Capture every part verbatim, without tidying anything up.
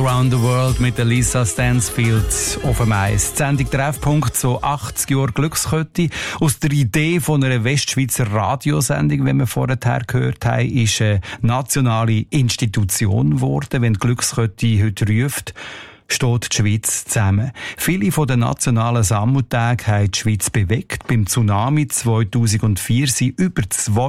Around the World mit Lisa Stansfield auf dem Eis. Die Sendung Treffpunkt, so achtzig Jahre Glückskette. Aus der Idee von einer Westschweizer Radiosendung, wie wir vorher gehört haben, ist eine nationale Institution geworden. Wenn die Glückskette heute ruft, steht die Schweiz zusammen. Viele von den nationalen Sammeltagen haben die Schweiz bewegt. Beim Tsunami zweitausendvier sind über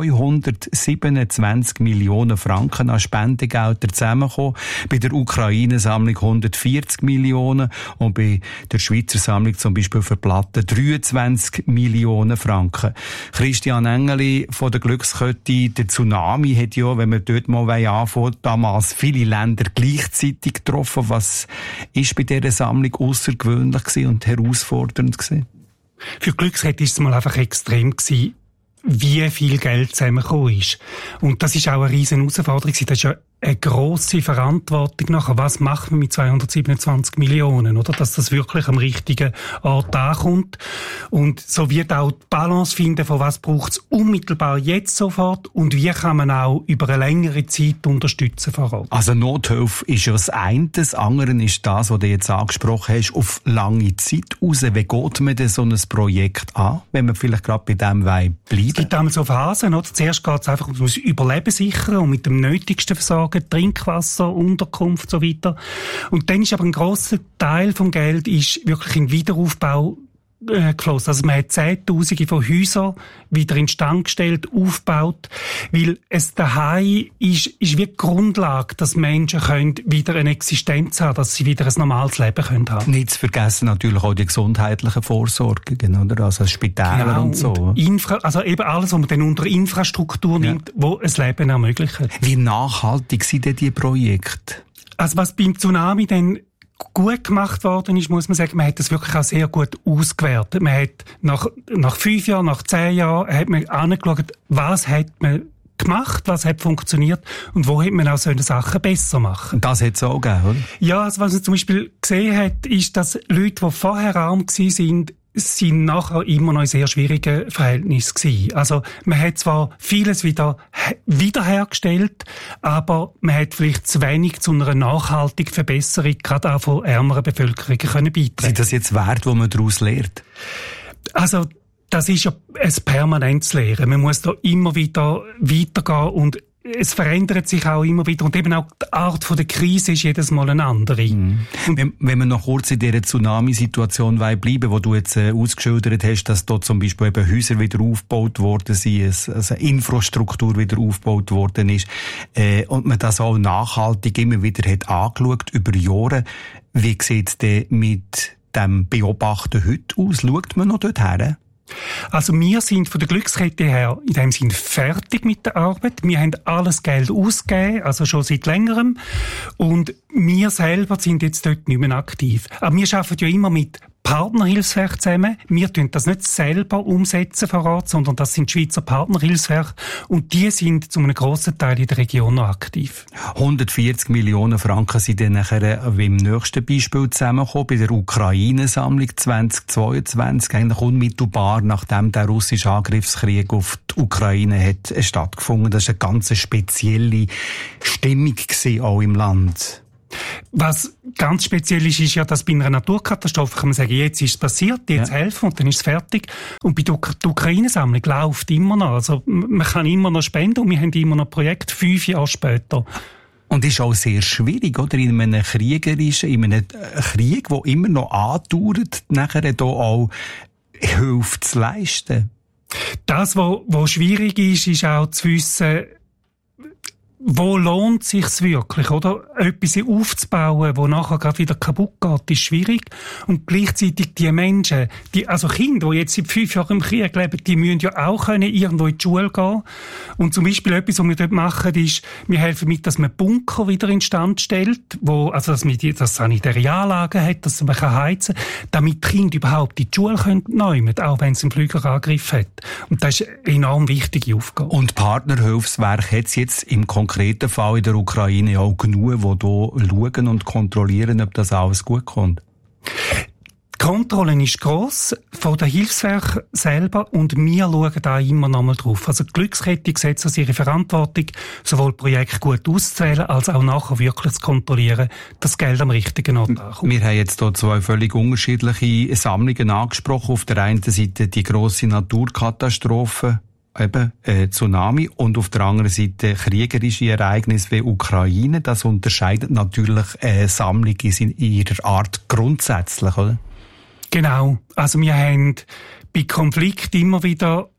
zweihundertsiebenundzwanzig Millionen Franken an Spendengeldern zusammengekommen. Bei der Ukraine-Sammlung hundertvierzig Millionen und bei der Schweizer Sammlung zum Beispiel für Platten dreiundzwanzig Millionen Franken. Christian Engeli von der Glückskette, der Tsunami hat ja, wenn wir dort mal anfangen, damals viele Länder gleichzeitig getroffen. Was ist bei dieser Sammlung aussergewöhnlich und herausfordernd gewesen? Für die Glückskette war es mal einfach extrem gewesen, wie viel Geld zusammengekommen ist. Und das ist auch eine riesen Herausforderung. Das ist ja eine grosse Verantwortung nachher. Was macht man mit zweihundertsiebenundzwanzig Millionen, oder? Dass das wirklich am richtigen Ort ankommt. Und so wird auch die Balance finden, von was braucht es unmittelbar jetzt sofort und wie kann man auch über eine längere Zeit unterstützen vor Ort. Also Nothilfe ist ja das eine, das andere ist das, was du jetzt angesprochen hast, auf lange Zeit raus. Wie geht man denn so ein Projekt an, wenn man vielleicht gerade bei dem bleiben will? Es gibt einmal so Phasen, oder? Zuerst geht es einfach um das Überleben sichern und mit dem Nötigsten versorgen, Trinkwasser, Unterkunft und so weiter. Und dann ist aber ein grosser Teil vom Geld ist wirklich in Wiederaufbau äh, geflossen. Also man hat Zehntausende von Häusern wieder instand gestellt, aufgebaut, weil es daheim ist, ist wie die Grundlage, dass Menschen können wieder eine Existenz haben, dass sie wieder ein normales Leben können haben. Nicht zu vergessen natürlich auch die gesundheitlichen Vorsorgen, oder? Also Spitäler genau, und so. Und Infra- also eben alles, was man dann unter Infrastruktur ja. nimmt, wo ein Leben ermöglicht. Wie nachhaltig sind denn die Projekte? Also was beim Tsunami dann gut gemacht worden ist, muss man sagen, man hat das wirklich auch sehr gut ausgewertet. Man hat nach, nach fünf Jahren, nach zehn Jahren, hat man angeschaut, was hat man gemacht, was hat funktioniert und wo hätte man auch solche Sachen besser machen. Das hat es auch gegeben, oder? Ja, also was man zum Beispiel gesehen hat, ist, dass Leute, die vorher arm gewesen sind, sind nachher immer noch in sehr schwierigen Verhältnissen gewesen. Also, man hat zwar vieles wieder wiederhergestellt, aber man hat vielleicht zu wenig zu einer nachhaltigen Verbesserung, gerade auch von ärmeren Bevölkerungen können beitragen. Sind das jetzt Werte, die man daraus lernt? Also, das ist ja ein permanentes Lehren. Man muss da immer wieder weitergehen und es verändert sich auch immer wieder und eben auch die Art von der Krise ist jedes Mal eine andere. Mhm. Wenn, wenn wir noch kurz in dieser Tsunami-Situation bleiben, wo du jetzt äh, ausgeschildert hast, dass dort zum Beispiel eben Häuser wieder aufgebaut worden sind, also Infrastruktur wieder aufgebaut worden ist äh, und man das auch nachhaltig immer wieder hat angeschaut über Jahre. Wie sieht es denn mit dem Beobachten heute aus? Schaut man noch dort her? Also wir sind von der Glückskette her in dem Sinn fertig mit der Arbeit. Wir haben alles Geld ausgegeben, also schon seit längerem. Und wir selber sind jetzt dort nicht mehr aktiv. Aber wir arbeiten ja immer mit Partnerhilfswerke zusammen. Wir tun das nicht selber umsetzen vor Ort, sondern das sind Schweizer Partnerhilfswerke und die sind zu einem grossen Teil in der Region noch aktiv. hundertvierzig Millionen Franken sind dann nachher wie im nächsten Beispiel zusammengekommen bei der Ukraine-Sammlung zweitausendzweiundzwanzig, eigentlich unmittelbar nachdem der russische Angriffskrieg auf die Ukraine hat stattgefunden. Das war eine ganz spezielle Stimmung gewesen, auch im Land. Was ganz speziell ist, ist ja, dass bei einer Naturkatastrophe kann man sagen, jetzt ist es passiert, jetzt ja. helfen und dann ist es fertig. Und bei der Ukraine-Sammlung läuft immer noch. Also man kann immer noch spenden und wir haben immer noch Projekte fünf Jahre später. Und ist auch sehr schwierig, oder? In einem kriegerischen, in einem Krieg, der immer noch andauert, nachher da auch Hilfe zu leisten. Das, was, was schwierig ist, ist auch zu wissen, wo lohnt sich's wirklich, oder? Etwas aufzubauen, wo nachher gerade wieder kaputt geht, ist schwierig. Und gleichzeitig die Menschen, die, also Kinder, die jetzt seit fünf Jahren im Krieg leben, die müssen ja auch können irgendwo in die Schule gehen. Und zum Beispiel etwas, was wir dort machen, ist, wir helfen mit, dass man Bunker wieder instand stellt, wo, also, dass man die, dass sanitäre Anlagen hat, dass man kann heizen, damit die Kinder überhaupt in die Schule können nehmen, auch wenn es einen Flügerangriff hat. Und das ist eine enorm wichtige Aufgabe. Und Partnerhilfswerk hat es jetzt im konkreten Fall in der Ukraine auch genug, die hier schauen und kontrollieren, ob das alles gut kommt? Die Kontrolle ist gross von den Hilfswerken selber und wir schauen da immer noch mal drauf. Also die Glückskette setzt aus ihre Verantwortung, sowohl Projekte gut auszuwählen, als auch nachher wirklich zu kontrollieren, dass das Geld am richtigen Ort ankommt. Wir haben jetzt hier zwei völlig unterschiedliche Sammlungen angesprochen. Auf der einen Seite die grosse Naturkatastrophe, eben äh, Tsunami, und auf der anderen Seite kriegerische Ereignisse wie Ukraine. Das unterscheidet natürlich eine Sammlung in ihrer Art grundsätzlich, oder? Genau. Also wir haben bei Konflikt immer wieder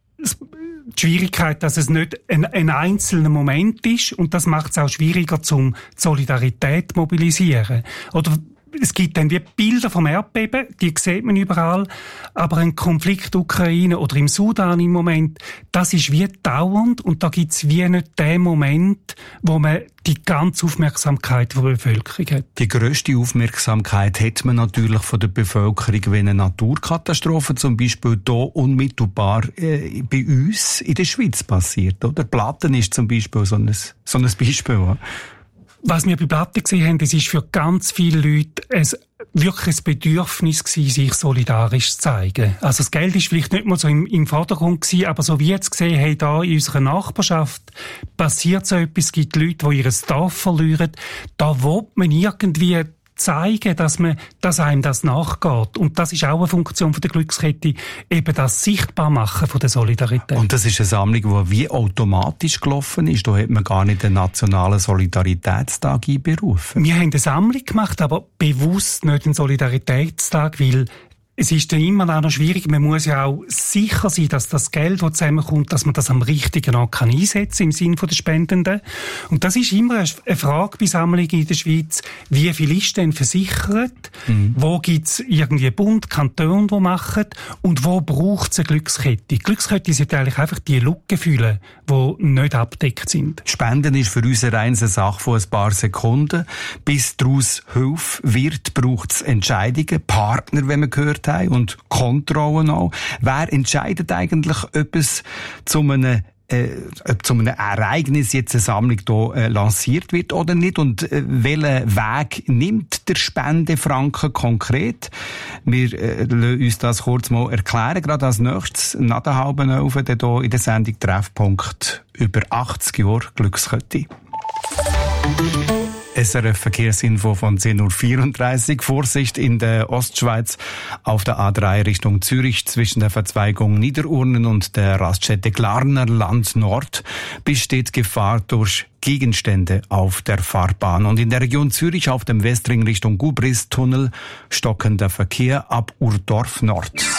die Schwierigkeit, dass es nicht ein, ein einzelner Moment ist, und das macht es auch schwieriger, zum Solidarität zu mobilisieren. Oder es gibt dann wie Bilder vom Erdbeben, die sieht man überall, aber ein Konflikt Ukraine oder im Sudan im Moment, das ist wie dauernd, und da gibt es wie nicht den Moment, wo man die ganze Aufmerksamkeit der Bevölkerung hat. Die grösste Aufmerksamkeit hat man natürlich von der Bevölkerung, wenn eine Naturkatastrophe zum Beispiel hier unmittelbar äh, bei uns in der Schweiz passiert. Oder? Platten ist zum Beispiel so ein, so ein Beispiel. Was wir bei Platten gesehen haben, das ist für ganz viele Leute ein wirklich ein Bedürfnis gewesen, sich solidarisch zu zeigen. Also das Geld ist vielleicht nicht mal so im, im Vordergrund gewesen, aber so wie jetzt gesehen, hey, da in unserer Nachbarschaft passiert so etwas, es gibt Leute, die ihr Dorf verlieren, da will man irgendwie zeigen, dass man, dass einem das nachgeht. Und das ist auch eine Funktion von der Glückskette, eben das Sichtbarmachen von der Solidarität. Und das ist eine Sammlung, die wie automatisch gelaufen ist. Da hat man gar nicht den nationalen Solidaritätstag einberufen. Wir haben eine Sammlung gemacht, aber bewusst nicht einen Solidaritätstag, weil es ist dann immer noch schwierig. Man muss ja auch sicher sein, dass das Geld, das zusammenkommt, dass man das am richtigen Ort kann einsetzen im Sinne der Spendenden. Und das ist immer eine Frage bei Sammlungen in der Schweiz. Wie viel ist denn versichert? Mhm. Wo gibt's irgendwie Bund, Kantone, die machen? Und wo braucht es eine Glückskette? Die Glückskette sollte eigentlich einfach die Lücken füllen, die nicht abgedeckt sind. Spenden ist für uns eine Sache von ein paar Sekunden. Bis daraus Hilfe wird, braucht es Entscheidungen, Partner, wenn man gehört und Kontrollen auch. Wer entscheidet eigentlich, ob es zu einem Äh, ob zu einem Ereignis jetzt eine Sammlung hier äh, lanciert wird oder nicht, und äh, welchen Weg nimmt der Spendefranken konkret? Wir äh, lassen uns das kurz mal erklären, gerade als nächstes nach der halben Elf hier in der Sendung Treffpunkt über achtzig Jahre Glückskette. S R F Verkehrsinfo von zehn Uhr vierunddreißig. Vorsicht in der Ostschweiz auf der A drei Richtung Zürich zwischen der Verzweigung Niederurnen und der Raststätte Glarner Land Nord besteht Gefahr durch Gegenstände auf der Fahrbahn. Und in der Region Zürich auf dem Westring Richtung Gubristunnel stockender Verkehr ab Urdorf Nord.